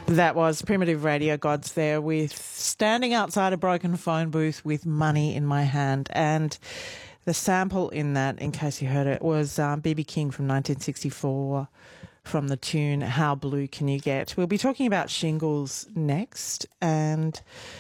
That was Primitive Radio Gods there with Standing Outside a Broken Phone Booth with Money in My Hand. And the sample in that, in case you heard it, was B.B. King from 1964 from the tune How Blue Can You Get? We'll be talking about shingles next. And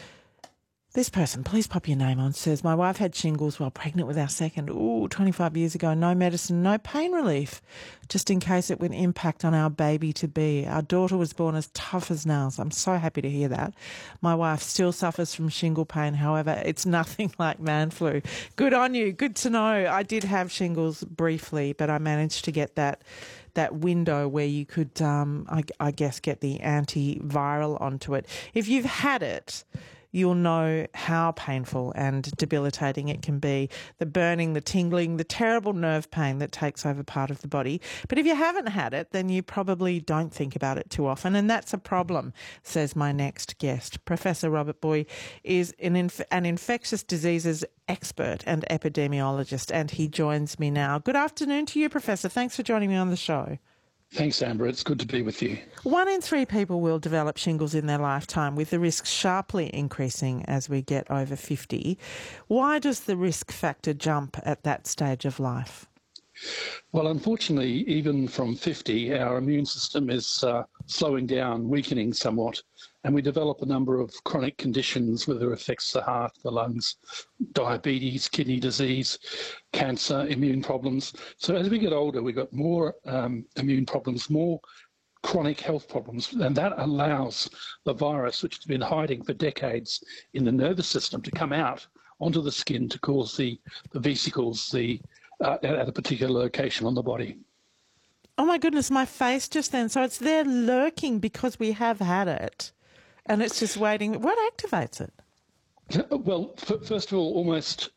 this person, please pop your name on, says, my wife had shingles while pregnant with our second, 25 years ago. No medicine, no pain relief, just in case it would impact on our baby-to-be. Our daughter was born as tough as nails. I'm so happy to hear that. My wife still suffers from shingle pain. However, it's nothing like man flu. Good on you. Good to know. I did have shingles briefly, but I managed to get that window where you could, I guess, get the antiviral onto it. If you've had it, you'll know how painful and debilitating it can be. The burning, the tingling, the terrible nerve pain that takes over part of the body. But if you haven't had it, then you probably don't think about it too often, and that's a problem, says my next guest. Professor Robert Booy is an infectious diseases expert and epidemiologist, and he joins me now. Good afternoon to you, Professor. Thanks for joining me on the show. Thanks, Amber. It's good to be with you. 1 in 3 people will develop shingles in their lifetime, with the risk sharply increasing as we get over 50. Why does the risk factor jump at that stage of life? Well, unfortunately, even from 50, our immune system is slowing down, weakening somewhat, and we develop a number of chronic conditions, whether it affects the heart, the lungs, diabetes, kidney disease, cancer, immune problems. So as we get older, we've got more immune problems, more chronic health problems, and that allows the virus, which has been hiding for decades in the nervous system, to come out onto the skin to cause the vesicles at a particular location on the body. Oh my goodness, my face just then. So it's there lurking because we have had it and it's just waiting. What activates it? Well, first of all, almost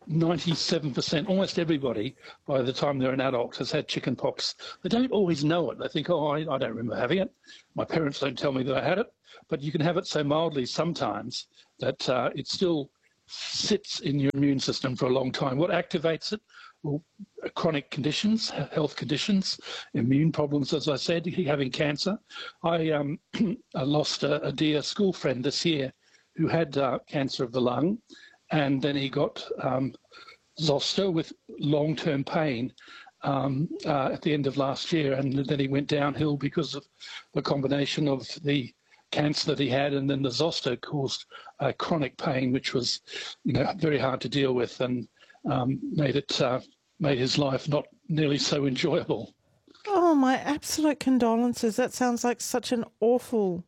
97%, almost everybody, by the time they're an adult, has had chicken pox. They don't always know it. They think, I don't remember having it. My parents don't tell me that I had it. But you can have it so mildly sometimes that it still sits in your immune system for a long time. What activates it? Well, chronic conditions, health conditions, immune problems, as I said, having cancer. I lost a dear school friend this year who had cancer of the lung, and then he got zoster with long-term pain at the end of last year, and then he went downhill because of the combination of the cancer that he had, and then the zoster caused chronic pain, which was, very hard to deal with, and made his life not nearly so enjoyable. Oh, my absolute condolences. That sounds like such an awful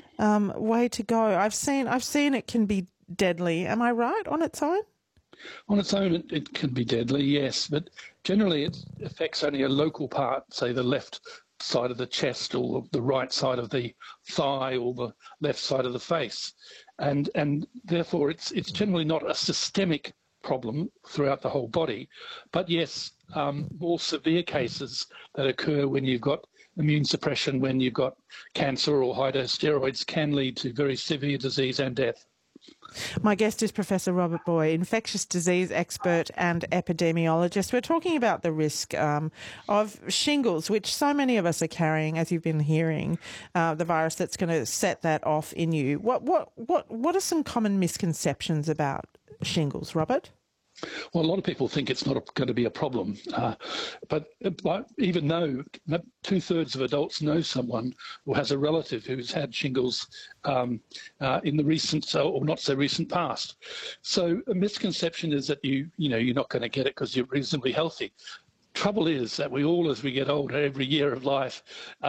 way to go. I've seen it can be deadly. Am I right on its own? On its own, it can be deadly, yes, but generally it affects only a local part, say the left side of the chest or the right side of the thigh or the left side of the face. And therefore it's generally not a systemic problem throughout the whole body. But yes, more severe cases that occur when you've got immune suppression, when you've got cancer or high-dose steroids, can lead to very severe disease and death. My guest is Professor Robert Booy, infectious disease expert and epidemiologist. We're talking about the risk of shingles, which so many of us are carrying, as you've been hearing, the virus that's going to set that off in you. What are some common misconceptions about shingles, Robert? Well, a lot of people think it's not going to be a problem, but even though 2/3 of adults know someone who has a relative who's had shingles in the recent or not so recent past. So a misconception is that you're not going to get it because you're reasonably healthy. Trouble is that we all, as we get older, every year of life,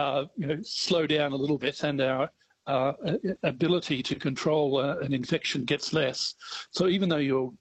slow down a little bit, and our ability to control an infection gets less. So even though you're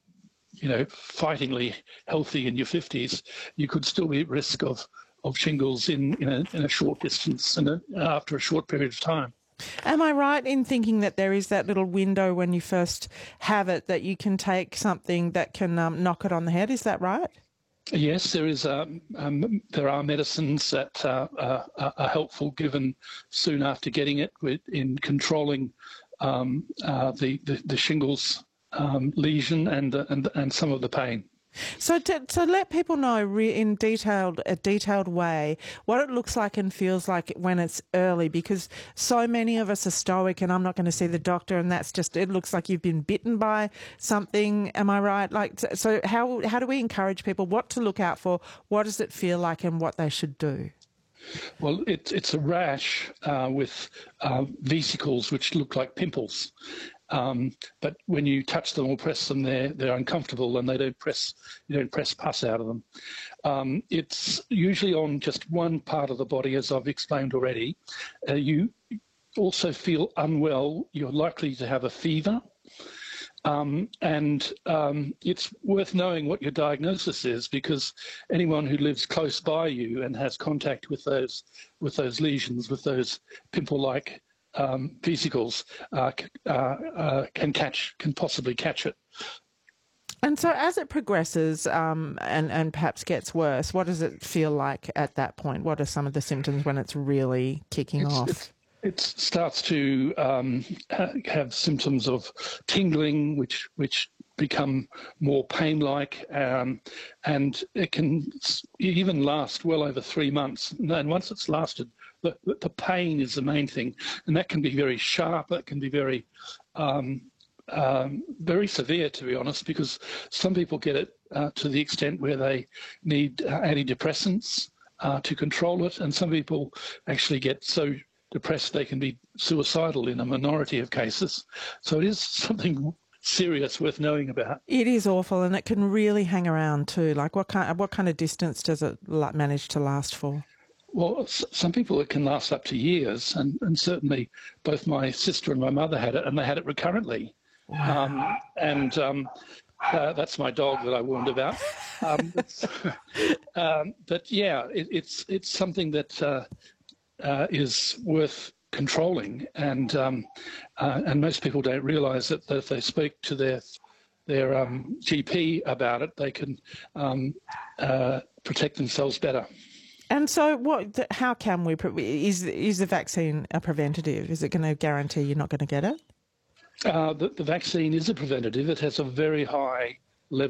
fightingly healthy in your 50s, you could still be at risk of shingles in a short distance and after a short period of time. Am I right in thinking that there is that little window when you first have it that you can take something that can knock it on the head? Is that right? Yes, there is. There are medicines that are helpful given soon after getting it in controlling the shingles lesion and some of the pain. So to let people know in a detailed way what it looks like and feels like when it's early, because so many of us are stoic and I'm not going to see the doctor, and that's just, it looks like you've been bitten by something. Am I right? Like, so how do we encourage people what to look out for? What does it feel like and what they should do? Well, it's a rash with vesicles which look like pimples. But when you touch them or press them, they're uncomfortable and you don't press pus out of them. It's usually on just one part of the body, as I've explained already. You also feel unwell. You're likely to have a fever. It's worth knowing what your diagnosis is, because anyone who lives close by you and has contact with those lesions, with those pimple-like vesicles, can possibly catch it. And so as it progresses and perhaps gets worse, what does it feel like at that point? What are some of the symptoms when it's really kicking off? It starts to have symptoms of tingling, which become more pain-like, and it can even last well over 3 months. And once it's lasted, the pain is the main thing, and that can be very sharp. That can be very very severe, to be honest, because some people get it to the extent where they need antidepressants to control it, and some people actually get so depressed they can be suicidal in a minority of cases. So it is something serious worth knowing about. It is awful, and it can really hang around too. Like what kind of distance does it manage to last for? Well, some people it can last up to years, and certainly both my sister and my mother had it, and they had it recurrently. Wow. That's my dog that I warned about. But yeah, it's something that is worth controlling, and most people don't realise that if they speak to their GP about it, they can protect themselves better. And so, how can we? Is the vaccine a preventative? Is it going to guarantee you're not going to get it? The vaccine is a preventative. It has a very high